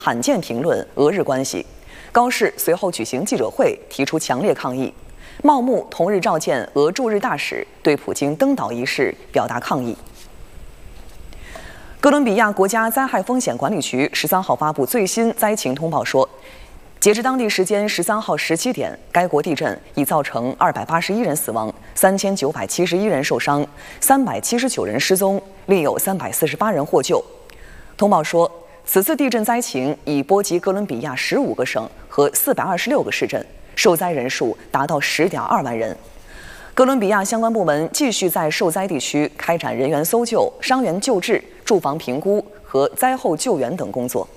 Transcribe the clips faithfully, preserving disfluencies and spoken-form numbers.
罕见评论俄日关系。高市随后举行记者会，提出强烈抗议。茂木同日召见俄驻日大使，对普京登岛一事表达抗议。哥伦比亚国家灾害风险管理局十三号发布最新灾情通报说，截至当地时间十三号十七点，该国地震已造成二百八十一人死亡，三千九百七十一人受伤，三百七十九人失踪，另有三百四十八人获救。通报说，此次地震灾情已波及哥伦比亚十五个省和四百二十六个市镇，受灾人数达到十点二万人。哥伦比亚相关部门继续在受灾地区开展人员搜救、伤员救治、住房评估和灾后救援等工作。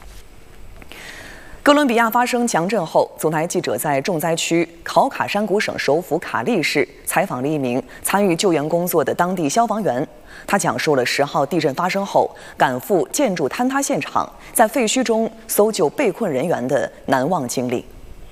哥伦比亚发生强震后，总台记者在重灾区考卡山谷省首府卡利市采访了一名参与救援工作的当地消防员。他讲述了十号地震发生后赶赴建筑坍塌现场，在废墟中搜救被困人员的难忘经历。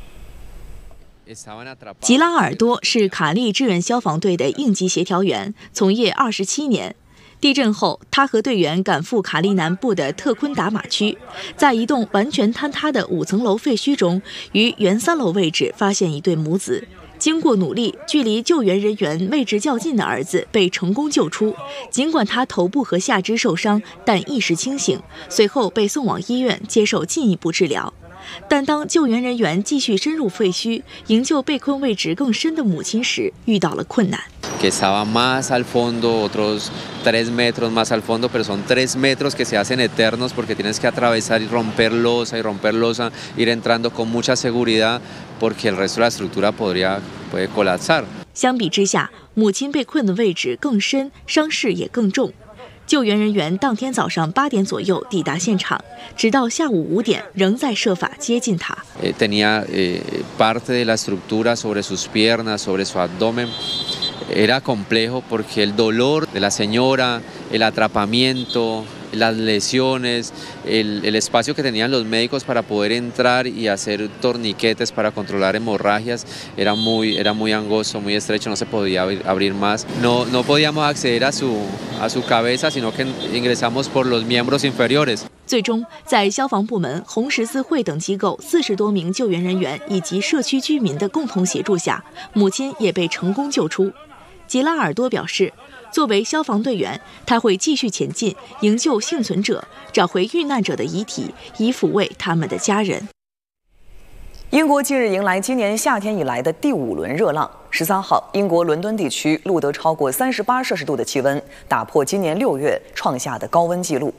吉拉尔多是卡利支援消防队的应急协调员，从业二十七年。地震后，他和队员赶赴卡利南部的特昆达马区，在一栋完全坍塌的五层楼废墟中，于原三楼位置发现一对母子。经过努力，距离救援人员位置较近的儿子被成功救出。尽管他头部和下肢受伤，但意识清醒，随后被送往医院接受进一步治疗。但当救援人员继续深入废墟，营救被困位置更深的母亲时，遇到了困难。 Que estaba más al fondo, otros tres metros más al fondo, pero son tres metros que se hacen eternos porque tienes que atravesar y romper losa y romper losa, ir entrando con mucha seguridad porque el resto de la estructura podría puede colapsar. 相比之下，母亲被困的位置更深，伤势也更重。救援人员当天早上八点左右抵达现场，直到下午五点仍在设法接近他。 Tenía parte de la estructura sobre sus piernas, sobre su abdomen. Era complejo porque el dolor de la señora, el atrapamiento, las lesiones, el, el espacio que tenían los médicos para poder entrar y hacer torniquetes para controlar hemorragias era muy, era muy angosto, muy estrecho, no se podía abrir más. No, no podíamos acceder a su, a su cabeza, sino que ingresamos por los miembros inferiores. 最终，在消防部门、红十字会等机构四十多名救援人员以及社区居民的共同协助下，母亲也被成功救出。吉拉尔多表示，作为消防队员，他会继续前进，营救幸存者，找回遇难者的遗体，以抚慰他们的家人。 英国近日迎来今年夏天以来的第五轮热浪。十三号，英国伦敦地区录得超过三十八摄氏度的气温，打破今年六月创下的高温纪录。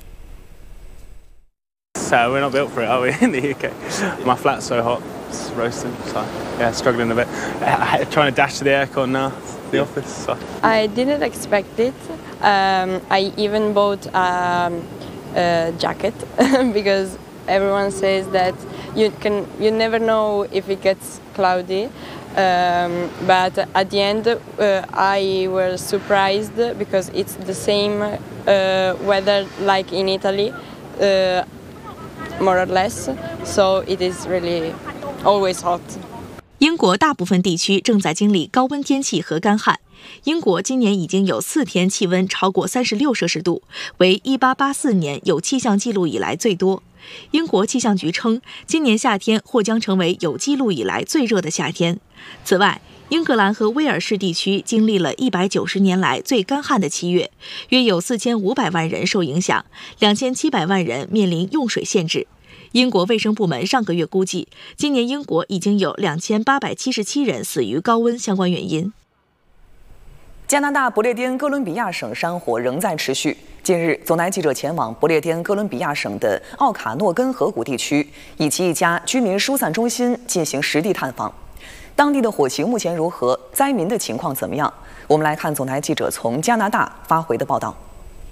So we're not built for it, are we, in the U K? My flat's so hot, it's roasting, so yeah, struggling a bit. Trying to dash to the aircon now, the office. So. I didn't expect it. Um, I even bought um, a jacket because everyone says that you can, you never know if it gets cloudy. Um, but at the end, uh, I was surprised because it's the same uh, weather like in Italy. Uh, More or less, so it is really always hot. 英国大部分地区正在经历高温天气和干旱。英国今年已经有四天气温超过三十六摄氏度，为一八八四年有气象记录以来最多。英国气象局称，今年夏天或将成为有记录以来最热的夏天。此外，英格兰和威尔士地区经历了一百九十年来最干旱的七月，约有四千五百万人受影响，两千七百万人面临用水限制。英国卫生部门上个月估计，今年英国已经有两千八百七十七人死于高温相关原因。 加拿大不列颠哥伦比亚省山火仍在持续。近日，总台记者前往不列颠哥伦比亚省的奥卡诺根河谷地区以及一家居民疏散中心进行实地探访。当地的火情目前如何？灾民的情况怎么样？我们来看总台记者从加拿大发回的报道。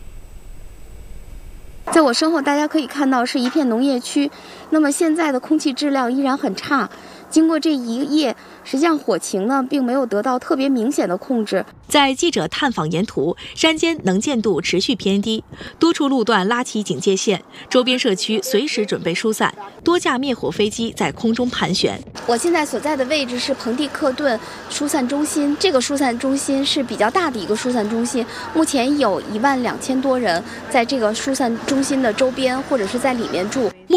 在我身后，大家可以看到是一片农业区。那么现在的空气质量依然很差， 经过这一夜，实际上火情呢并没有得到特别明显的控制。 在记者探访沿途，山间能见度持续偏低，多处路段拉起警戒线，周边社区随时准备疏散，多架灭火飞机在空中盘旋。 我现在所在的位置是彭蒂克顿疏散中心，这个疏散中心是比较大的一个疏散中心，目前有一万两千多人在这个疏散中心的周边或者是在里面住。